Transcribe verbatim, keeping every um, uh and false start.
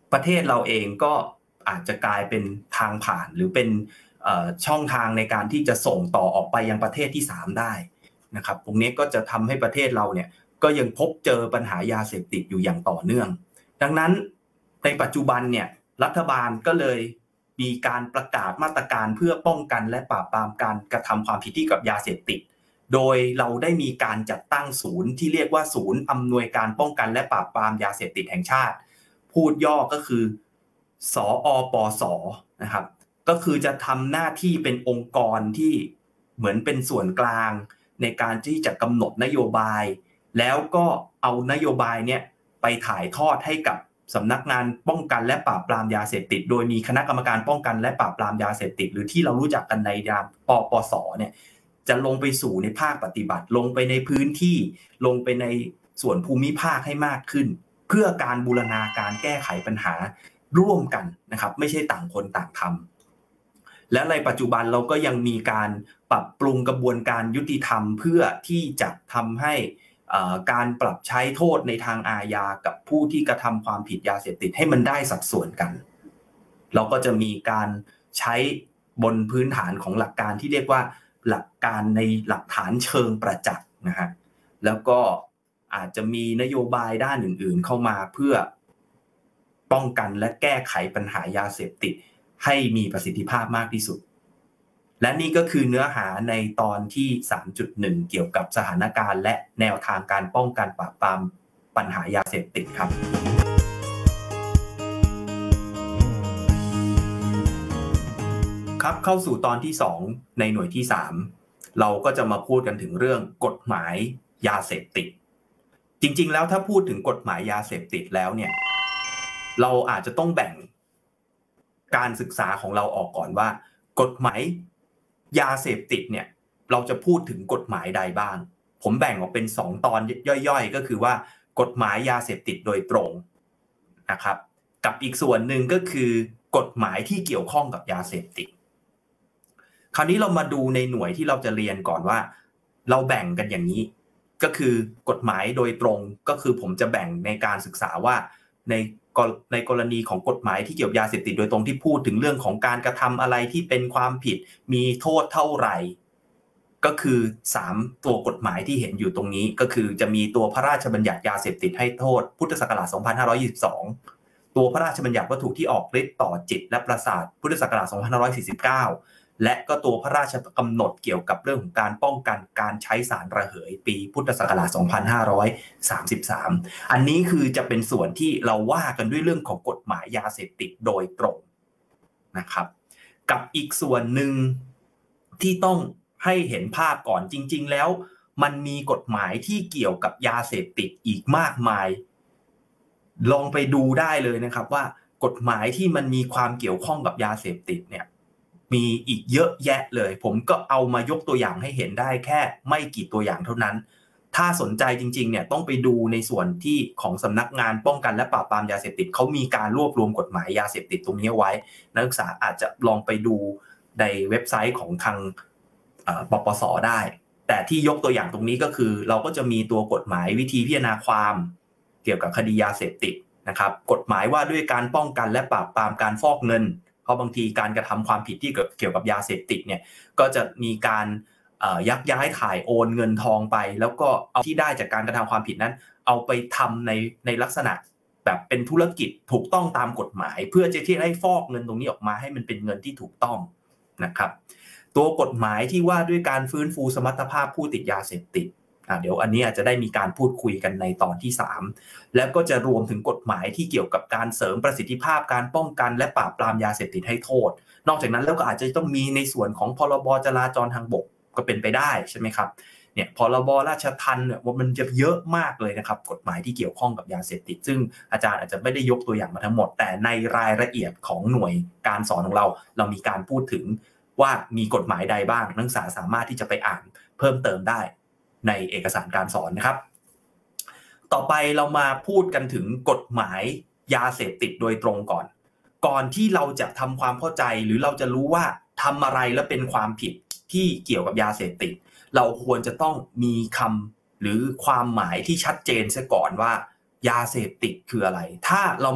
ประเทศเราเองก็อาจจะกลายเป็นทางผ่านหรือเป็นช่องทางในการที่จะส่งต่อออกไปยังประเทศที่สามได้นะครับตรงนี้ก็จะทำให้ประเทศเราเนี่ยก็ยังพบเจอปัญหายาเสพติดอยู่อย่างต่อเนื่องดังนั้นในปัจจุบันเนี่ยรัฐบาลก็เลยมีการประกาศมาตรการเพื่อป้องกันและปราบปรามการกระทำความผิดที่เกี่ยวกับยาเสพติดโดยเราได้มีการจัดตั้งศูนย์ที่เรียกว่าศูนย์อำนวยการป้องกันและปราบปรามยาเสพติดแห่งชาติพูดย่อก็คือสอปสนะครับก็คือจะทำหน้าที่เป็นองค์กรที่เหมือนเป็นส่วนกลางในการที่จะกำหนดนโยบายแล้วก็เอานโยบายเนี่ยไปถ่ายทอดให้กับสำนักงานป้องกันและปราบปรามยาเสพติดโดยมีคณะกรรมการป้องกันและปราบปรามยาเสพติดหรือที่เรารู้จักกันในนามปปสเนี่ยจะลงไปสู่ในภาคปฏิบัติลงไปในพื้นที่ลงไปในส่วนภูมิภาคให้มากขึ้นเพื่อการบูรณาการแก้ไขปัญหาร่วมกันนะครับไม่ใช่ต่างคนต่างทำและในปัจจุบันเราก็ยังมีการปรับปรุงกระบวนการยุติธรรมเพื่อที่จะทำให้การปรับใช้โทษในทางอาญากับผู้ที่กระทำความผิดยาเสพติดให้มันได้สัดส่วนกันเราก็จะมีการใช้บนพื้นฐานของหลักการที่เรียกว่าหลักการในหลักฐานเชิงประจักษ์นะฮะแล้วก็อาจจะมีนโยบายด้านอื่นๆเข้ามาเพื่อป้องกันและแก้ไขปัญหายาเสพติดให้มีประสิทธิภาพมากที่สุดและนี่ก็คือเนื้อหาในตอนที่ สามจุดหนึ่ง เกี่ยวกับสถานการณ์และแนวทางการป้องกันปราบปรามปัญหายาเสพติดครับครับเข้าสู่ตอนที่สองในหน่วยที่สามเราก็จะมาพูดกันถึงเรื่องกฎหมายยาเสพติดจริงๆแล้วถ้าพูดถึงกฎหมายยาเสพติดแล้วเนี่ยเราอาจจะต้องแบ่งการศึกษาของเราออกก่อนว่ากฎหมายยาเสพติดเนี่ยเราจะพูดถึงกฎหมายใดบ้างผมแบ่งออกเป็นสองตอนย่อยๆก็คือว่ากฎหมายยาเสพติดโดยตรงนะครับกับอีกส่วนหนึ่งก็คือกฎหมายที่เกี่ยวข้องกับยาเสพติดคราวนี้เรามาดูในหน่วยที่เราจะเรียนก่อนว่าเราแบ่งกันอย่างนี้ก็คือกฎหมายโดยตรงก็คือผมจะแบ่งในการศึกษาว่าในในกรณีของกฎหมายที่เกี่ยวกับยาเสพติดโดยตรงที่พูดถึงเรื่องของการกระทำอะไรที่เป็นความผิดมีโทษเท่าไหร่ก็คือสามตัวกฎหมายที่เห็นอยู่ตรงนี้ก็คือจะมีตัวพระราชบัญญัติยาเสพติดให้โทษพุทธศักราชสองพันห้าร้อยยี่สิบสองตัวพระราชบัญญัติวัตถุที่ออกฤทธิ์ต่อจิตและประสาทพุทธศักราชสองพันห้าร้อยสี่สิบเก้าและก็ตัวพระราชกำหนดเกี่ยวกับเรื่องของการป้องกันการใช้สารระเหยปีพุทธศักราชสองพันห้าร้อยสามสิบสามอันนี้คือจะเป็นส่วนที่เราว่ากันด้วยเรื่องของกฎหมายยาเสพติดโดยตรงนะครับกับอีกส่วนหนึ่งที่ต้องให้เห็นภาพก่อนจริงๆแล้วมันมีกฎหมายที่เกี่ยวกับยาเสพติดอีกมากมายลองไปดูได้เลยนะครับว่ากฎหมายที่มันมีความเกี่ยวข้องกับยาเสพติดเนี่ยมีอีกเยอะแยะเลยผมก็เอามายกตัวอย่างให้เห็นได้แค่ไม่กี่ตัวอย่างเท่านั้นถ้าสนใจจริงๆเนี่ยต้องไปดูในส่วนที่ของสำนักงานป้องกันและปราบปรามยาเสพติดเขามีการรวบรวมกฎหมายยาเสพติดตรงนี้ไว้นักศึกษาอาจจะลองไปดูในเว็บไซต์ของทางปปส.ได้แต่ที่ยกตัวอย่างตรงนี้ก็คือเราก็จะมีตัวกฎหมายวิธีพิจารณาความเกี่ยวกับคดียาเสพติดนะครับกฎหมายว่าด้วยการป้องกันและปราบปรามการฟอกเงินเพราะบางทีการกระทำความผิดที่เกี่ยวกับยาเสพติดเนี่ยก็จะมีการยักย้ายถ่ายโอนเงินทองไปแล้วก็เอาที่ได้จากการกระทำความผิดนั้นเอาไปทำในในลักษณะแบบเป็นธุรกิจถูกต้องตามกฎหมายเพื่อจะที่ให้ฟอกเงินตรงนี้ออกมาให้มันเป็นเงินที่ถูกต้องนะครับตัวกฎหมายที่ว่าด้วยการฟื้นฟูสมรรถภาพผู้ติดยาเสพติดอ่ะเดี๋ยวอันนี้อาจจะได้มีการพูดคุยกันในตอนที่สามแล้วก็จะรวมถึงกฎหมายที่เกี่ยวกับการเสริมประสิทธิภาพการป้องกันและปราบปรามยาเสพติดให้โทษนอกจากนั้นแล้วก็อาจจะต้องมีในส่วนของพรบจราจรทางบกก็เป็นไปได้ใช่ไหมครับเนี่ยพรบราชทัณฑ์เนี่ยมันจะเยอะมากเลยนะครับกฎหมายที่เกี่ยวข้องกับยาเสพติดซึ่งอาจารย์อาจจะไม่ได้ยกตัวอย่างมาทั้งหมดแต่ในรายละเอียดของหน่วยการสอนของเราเรามีการพูดถึงว่ามีกฎหมายใดบ้างนักศึกษาสามารถที่จะไปอ่านเพิ่มเติมได้ในเอกสารการสอนนะครับต่อไปเรามาพูดกันถึงกฎหมายยาเสพติดโดยตรงก่อนก่อนที่เราจะทำความเข้าใจหรือเราจะรู้ว่าทำอะไรแล้วเป็นความผิดที่เกี่ยวกับยาเสพติดเราควรจะต้องมีคำหรือความหมายที่ชัดเจนซะก่อนว่ายาเสพติดคืออะไรถ้าเรา